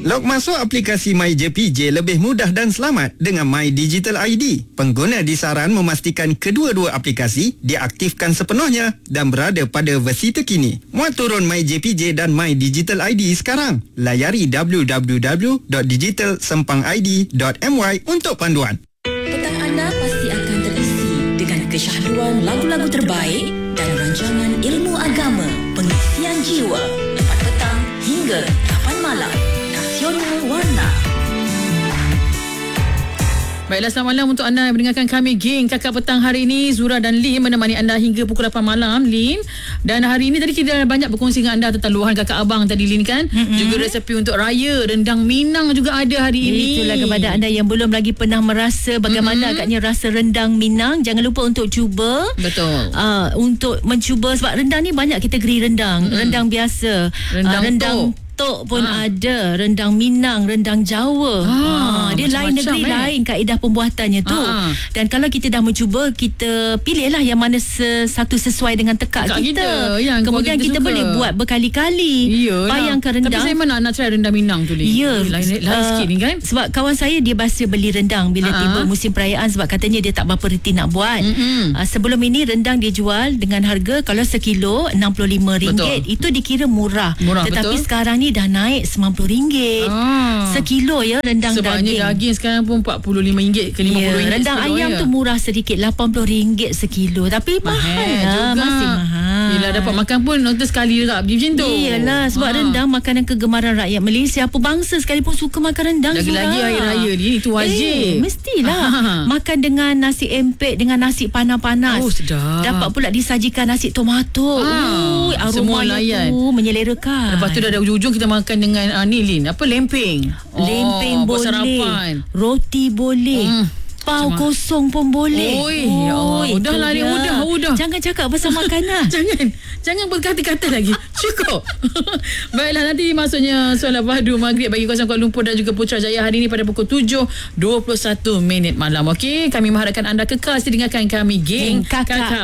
Log masuk aplikasi MyJPJ lebih mudah dan selamat dengan My Digital ID. Pengguna disaran memastikan kedua-dua aplikasi diaktifkan sepenuhnya dan berada pada versi terkini. Muat turun MyJPJ dan My Digital ID sekarang. Layari www.digitalsempangid.my untuk panduan. Petang anda pasti akan terisi dengan kesyahduan lagu-lagu terbaik dan rancangan ilmu agama, pengisian jiwa, 4 petang hingga 8 malam. Nasional Warna. Baiklah, selamat malam untuk anda yang mendengarkan kami, geng Kakak Petang hari ini. Zura dan Lin menemani anda hingga pukul 8 malam, Lin. Dan hari ini tadi kita dah banyak berkongsi dengan anda tentang luahan kakak abang tadi, Lin, kan? Juga resepi untuk raya, rendang Minang juga ada hari ini. Itulah kepada anda yang belum lagi pernah merasa bagaimana agaknya rasa rendang Minang. Jangan lupa untuk cuba. Betul. Untuk mencuba, sebab rendang ni banyak kategori rendang. Rendang biasa, rendang tok pun ada, rendang Minang, rendang Jawa. Dia lain negeri, lain kaedah pembuatannya tu. Dan kalau kita dah mencuba, kita pilihlah yang mana satu sesuai dengan tekak kita. Kemudian kita boleh buat berkali-kali. Bayangkan rendang. Tapi saya mana nak try rendang Minang tu, Lin? Lain sikit ni kan. Sebab kawan saya dia biasa beli rendang bila tiba musim perayaan, sebab katanya dia tak berapa reti nak buat. Sebelum ini rendang dia jual dengan harga kalau sekilo RM65. Betul. Itu dikira murah. Tetapi betul. sekarang ni dah naik RM90 sekilo ya, rendang sebabnya daging sekarang pun RM45 ke RM50 rendang ayam tu murah sedikit, RM80 sekilo. Tapi mahal juga. Masih mahal. Yelah, dapat makan pun nonton sekali juga macam tu. Iyalah, sebab rendang makanan kegemaran rakyat Malaysia. Apa bangsa sekalipun suka makan rendang. Lagi-lagi hari raya ni, itu wajib. Mestilah. Makan dengan nasi empek, dengan nasi panas-panas. Sedap. Dapat pula disajikan nasi tomato. Aromanya tu menyelerakan. Lepas tu dah ada ujung-ujung kita makan dengan ni, Lin, apa, lempeng. Lempeng boleh, sarapan. Roti boleh, pau kosong pun boleh. Ya Allah, udahlah ni, udah. Jangan cakap pasal makanan. Jangan berkata-kata lagi. Cukup. Baiklah, nanti maksudnya solat padu maghrib bagi kawasan Kuala Lumpur dan juga Putrajaya hari ini pada pukul 7.21 malam. Okey, kami mengharapkan anda kekal dengarkan kami, geng Kakak